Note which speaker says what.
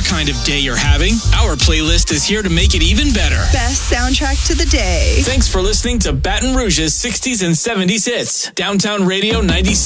Speaker 1: kind of day you're having, our playlist is here to make it even better.
Speaker 2: Best soundtrack to the day.
Speaker 1: Thanks for listening to Baton Rouge's 60s and 70s hits. Downtown Radio 96.